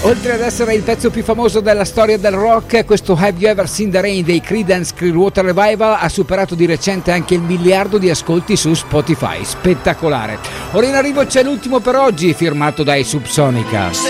Oltre ad essere il pezzo più famoso della storia del rock, questo Have You Ever Seen the Rain dei Creedence Clearwater Revival ha superato di recente anche il 1 miliardo di ascolti su Spotify. Spettacolare. Ora in arrivo c'è l'ultimo per oggi, firmato dai Subsonica.